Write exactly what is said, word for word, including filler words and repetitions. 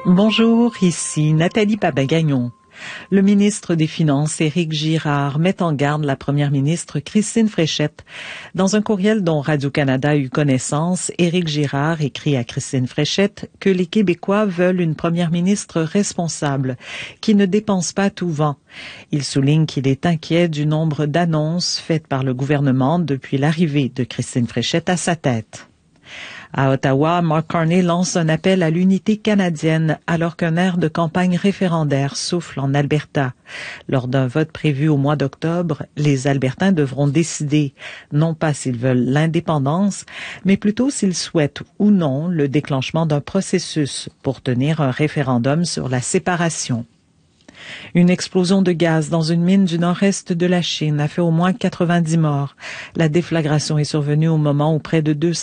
Bonjour, ici Nathalie Papagagnon. Le ministre des Finances, Éric Girard, met en garde la première ministre Christine Fréchette. Dans un courriel dont Radio-Canada a eu connaissance, Éric Girard écrit à Christine Fréchette que les Québécois veulent une première ministre responsable, qui ne dépense pas tout vent. Il souligne qu'il est inquiet du nombre d'annonces faites par le gouvernement depuis l'arrivée de Christine Fréchette à sa tête. À Ottawa, Mark Carney lance un appel à l'unité canadienne alors qu'un air de campagne référendaire souffle en Alberta. Lors d'un vote prévu au mois d'octobre, les Albertains devront décider non pas s'ils veulent l'indépendance, mais plutôt s'ils souhaitent ou non le déclenchement d'un processus pour tenir un référendum sur la séparation. Une explosion de gaz dans une mine du nord-est de la Chine a fait au moins quatre-vingt-dix morts. La déflagration est survenue au moment où près de deux cents